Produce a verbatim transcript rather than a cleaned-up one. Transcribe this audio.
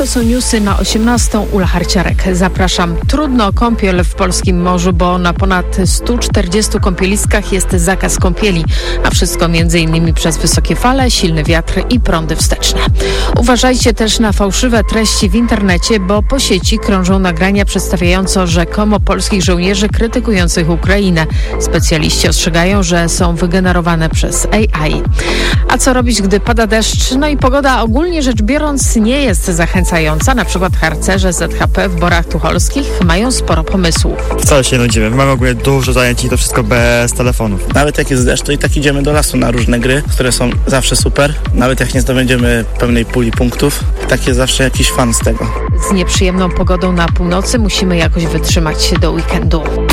są newsy na osiemnastą. Ula Harciarek. Zapraszam. Trudno o kąpiel w polskim morzu, bo na ponad stu czterdziestu kąpieliskach jest zakaz kąpieli, a wszystko między innymi przez wysokie fale, silny wiatr i prądy wsteczne. Uważajcie też na fałszywe treści w internecie, bo po sieci krążą nagrania przedstawiające rzekomo polskich żołnierzy krytykujących Ukrainę. Specjaliści ostrzegają, że są wygenerowane przez A I. A co robić, gdy pada deszcz? No i pogoda ogólnie rzecz biorąc nie jest zachęcająca. Na przykład harcerze Z H P w Borach Tucholskich mają sporo pomysłów. Wcale się nie nudzimy. Mamy ogólnie dużo zajęć i to wszystko bez telefonów. Nawet jak jest deszcz, to i tak idziemy do lasu na różne gry, które są zawsze super. Nawet jak nie zdobędziemy pełnej puli punktów, tak jest zawsze jakiś fan z tego. Z nieprzyjemną pogodą na północy musimy jakoś wytrzymać do weekendu.